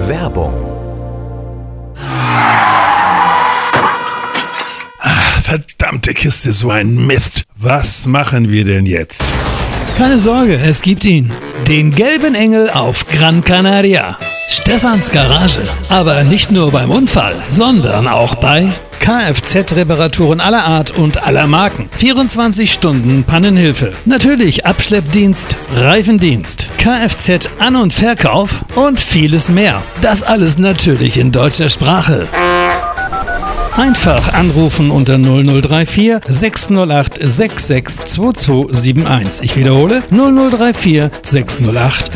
Werbung. Verdammte Kiste, so ein Mist. Was machen wir denn jetzt? Keine Sorge, es gibt ihn. Den gelben Engel auf Gran Canaria. Stefans Garage. Aber nicht nur beim Unfall, sondern auch bei Kfz-Reparaturen aller Art und aller Marken. 24 Stunden Pannenhilfe. Natürlich Abschleppdienst, Reifendienst, Kfz-An- und Verkauf und vieles mehr. Das alles natürlich in deutscher Sprache. Einfach anrufen unter 0034 608 662271. Ich wiederhole 0034 608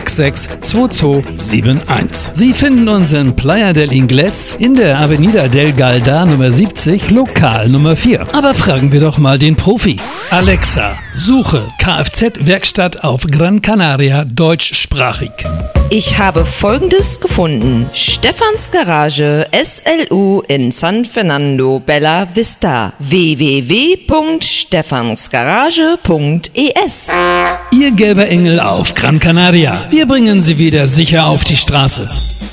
662271. Sie finden uns in Playa del Ingles in der Avenida del Galda Nummer 70, Lokal Nummer 4. Aber fragen wir doch mal den Profi. Alexa, suche Kfz-Werkstatt auf Gran Canaria deutschsprachig. Ich habe Folgendes gefunden. Stefans Garage SLU in San Fernando Bella Vista. www.stefansgarage.es. Ihr gelber Engel auf Gran Canaria. Wir bringen Sie wieder sicher auf die Straße.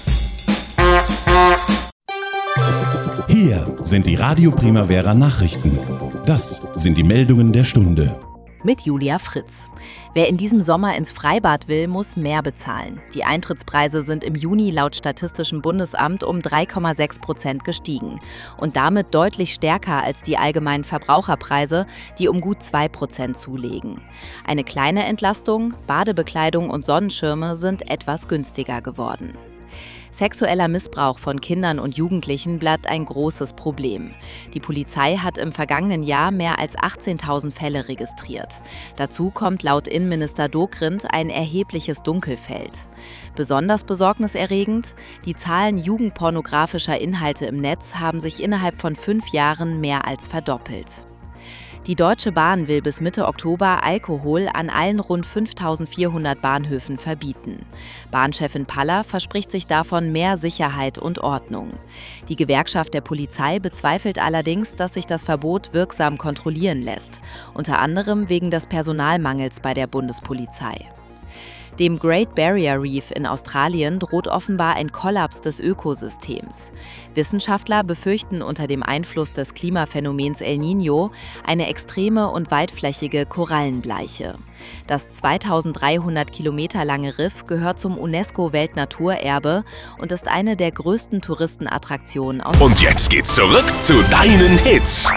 Hier sind die Radio Primavera Nachrichten. Das sind die Meldungen der Stunde. Mit Julia Fritz. Wer in diesem Sommer ins Freibad will, muss mehr bezahlen. Die Eintrittspreise sind im Juni laut Statistischem Bundesamt um 3,6% gestiegen und damit deutlich stärker als die allgemeinen Verbraucherpreise, die um gut 2% zulegen. Eine kleine Entlastung, Badebekleidung und Sonnenschirme sind etwas günstiger geworden. Sexueller Missbrauch von Kindern und Jugendlichen bleibt ein großes Problem. Die Polizei hat im vergangenen Jahr mehr als 18.000 Fälle registriert. Dazu kommt laut Innenminister Dobrindt ein erhebliches Dunkelfeld. Besonders besorgniserregend: die Zahlen jugendpornografischer Inhalte im Netz haben sich innerhalb von 5 Jahren mehr als verdoppelt. Die Deutsche Bahn will bis Mitte Oktober Alkohol an allen rund 5.400 Bahnhöfen verbieten. Bahnchefin Paller verspricht sich davon mehr Sicherheit und Ordnung. Die Gewerkschaft der Polizei bezweifelt allerdings, dass sich das Verbot wirksam kontrollieren lässt, unter anderem wegen des Personalmangels bei der Bundespolizei. Dem Great Barrier Reef in Australien droht offenbar ein Kollaps des Ökosystems. Wissenschaftler befürchten unter dem Einfluss des Klimaphänomens El Niño eine extreme und weitflächige Korallenbleiche. Das 2300 Kilometer lange Riff gehört zum UNESCO-Weltnaturerbe und ist eine der größten Touristenattraktionen aus. Und jetzt geht's zurück zu deinen Hits.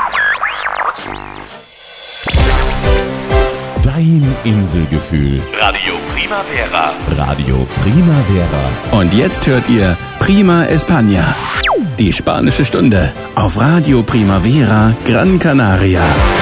Dein Inselgefühl. Radio Primavera. Radio Primavera. Und jetzt hört ihr Prima España, die spanische Stunde auf Radio Primavera Gran Canaria.